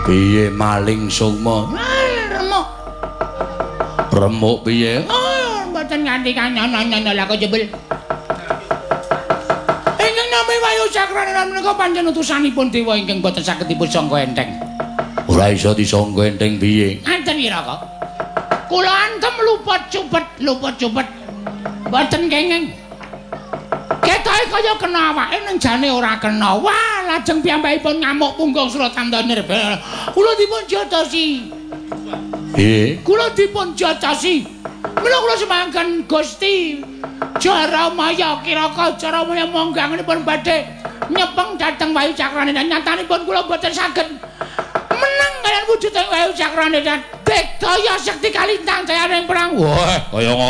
Piye maling sukma? Remuk. Remuk piye? Oh, mboten nganti kanyono-nyono lah kok jebul. Ingkang nami Wayu Cakrane menika pancen utusanipun dewa ingkang boten saged dipun sangka enteng. Ora iso disangka enteng piye? Ngaten kira kok. Kula antem luput cupet. Mboten kenging. Ketoke kaya kena awake ning jane ora kena. Wah, lajeng piyambakipun ngamuk punggung Suratandanir. Kula dipun jotosi. Kula dipun jotosi. Mula kula semangken Gusti Jaramaya kiraka Jaramaya mongganipun badhe nyepeng dhateng Wayu Cakrane dan nyatanipun kula boten saged menang kaliyan wujuding Wayu Cakrane dan daya sekti kalintang jayaning perang. Wah, kaya